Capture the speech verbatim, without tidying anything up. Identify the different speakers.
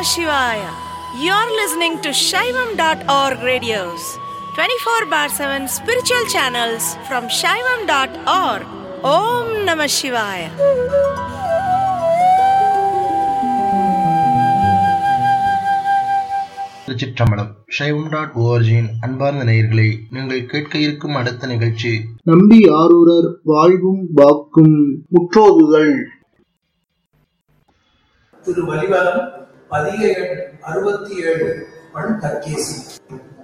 Speaker 1: Shivaya. You're listening to Shaivam dot org radios, twenty-four bar seven spiritual channels from Shaivam dot org. Om Namah Shivaya.
Speaker 2: Thiruchitrambalam. Shaivam dot ஓஆர்ஜியின் அன்பார்ந்த நேயர்களே, நீங்கள் கேட்க இருக்கும் அடுத்த நிகழ்ச்சி
Speaker 3: நம்பி ஆரூரர் வாழ்வும் வாக்கும் முற்றோதுதல்.
Speaker 4: திரு வலிவலம் பதிக எண் அறுபத்தி ஏழு பண் தர்க்கேசி.